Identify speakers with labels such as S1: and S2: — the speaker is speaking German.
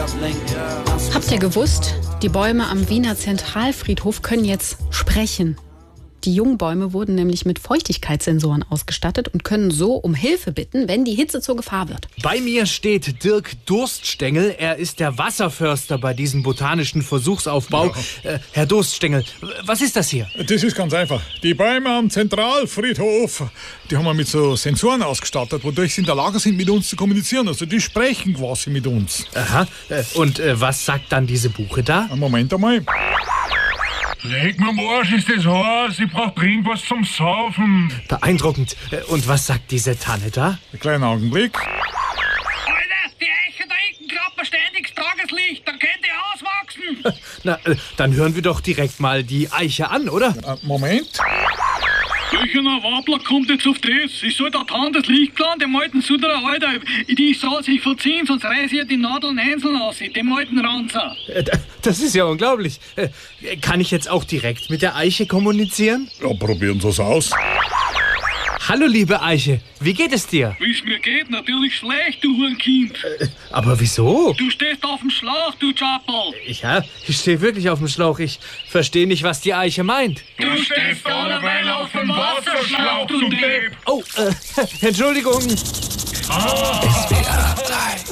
S1: Habt ihr gewusst, die Bäume am Wiener Zentralfriedhof können jetzt sprechen? Die Jungbäume wurden nämlich mit Feuchtigkeitssensoren ausgestattet und können so um Hilfe bitten, wenn die Hitze zur Gefahr wird.
S2: Bei mir steht Dirk Durststengel. Er ist der Wasserförster bei diesem botanischen Versuchsaufbau. Herr Durststengel, was ist das hier?
S3: Das ist ganz einfach. Die Bäume am Zentralfriedhof, die haben wir mit so Sensoren ausgestattet, wodurch sie in der Lage sind, mit uns zu kommunizieren. Also die sprechen quasi mit uns.
S2: Aha. Und was sagt dann diese Buche da?
S3: Moment einmal.
S4: Leg mir am Arsch, ist das heiß. Ich brauch dringend was zum Saufen.
S2: Beeindruckend. Und was sagt diese Tanne da?
S3: Einen kleinen Augenblick.
S5: Alter, die Eiche da hinten klappert ständig Tageslicht. Dann könnt ihr auswachsen.
S2: Na, dann hören wir doch direkt mal die Eiche an, oder?
S3: Moment.
S5: Welcher Wabler kommt jetzt auf das? Ich soll da das Licht klauen, dem alten Suderer, Alter. Die soll sich verziehen, sonst reiß ich die Nadeln einzeln aus, dem alten Ranzer.
S2: Das ist ja unglaublich. Kann ich jetzt auch direkt mit der Eiche kommunizieren?
S3: Ja, probieren Sie es aus.
S2: Hallo, liebe Eiche. Wie geht es dir?
S5: Wie es mir geht, natürlich schlecht, du Hurenkind.
S2: Aber wieso?
S5: Du stehst auf dem Schlauch, du Chappel.
S2: Ich stehe wirklich auf dem Schlauch. Ich verstehe nicht, was die Eiche meint.
S5: Du stehst allerweil auf dem Wasserschlauch, du Depp.
S2: Oh, Entschuldigung.
S6: SWR 3